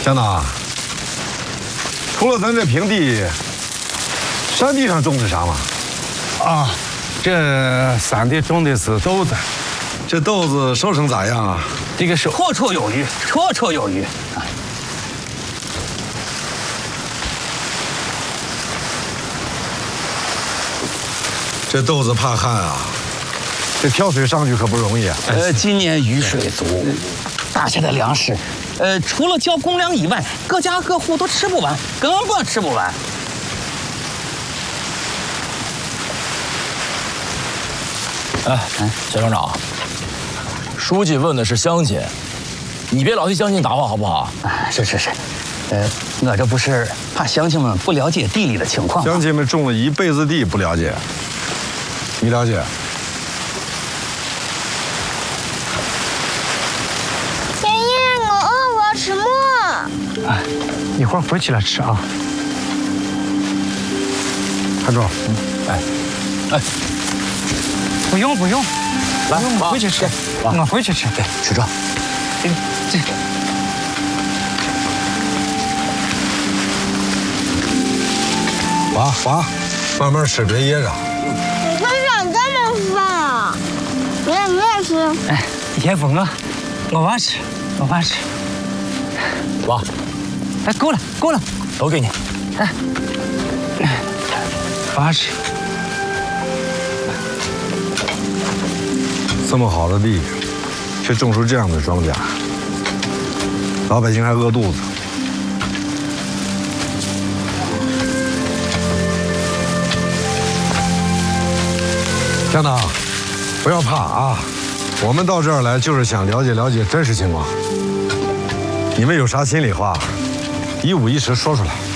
乡长，除了咱这平地，山地上种的啥嘛？ 啊，这山地种的是豆子。 这豆子收成咋样啊？ 这个是绰绰有余，绰绰有余。 这豆子怕旱啊，这挑水上去可不容易啊。 今年雨水足，大家的粮食，除了交公粮以外，各家各户都吃不完，根本吃不完。 哎，小乡长，书记问的是乡亲，你别老替乡亲答话好不好？ 是，我这不是怕乡亲们不了解地里的情况吗？ 乡亲们种了一辈子地不了解，你了解？ 爷爷，我饿，我要吃馍。 哎，一会儿回去了吃啊。 看住， 哎， 不用， 来， 我回去吃，我回去吃。 对，吃这。 这。 娃，慢慢吃，别噎着。 你为啥这么饭啊？你也吃。 哎，叶枫啊，我娃吃。 娃， 哎，够了， 都给你。 哎，娃吃。 这么好的地，却种出这样的庄稼，老百姓还饿肚子。乡长，不要怕啊！我们到这儿来就是想了解真实情况。你们有啥心里话，一五一十说出来。